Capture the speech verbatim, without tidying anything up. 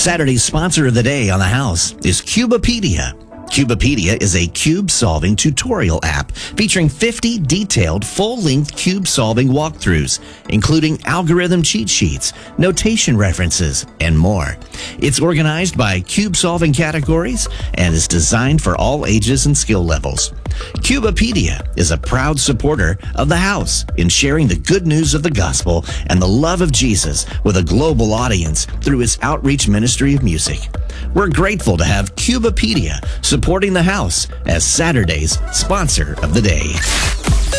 Saturday's sponsor of the day on the house is Cubepedia. Cubepedia is a cube-solving tutorial app featuring fifty detailed full-length cube-solving walkthroughs, including algorithm cheat sheets, notation references, and more. It's organized by cube-solving categories and is designed for all ages and skill levels. Cubepedia is a proud supporter of the house in sharing the good news of the gospel and the love of Jesus with a global audience through its outreach ministry of music. We're grateful to have Cubepedia supporting the house as Saturday's sponsor of the day.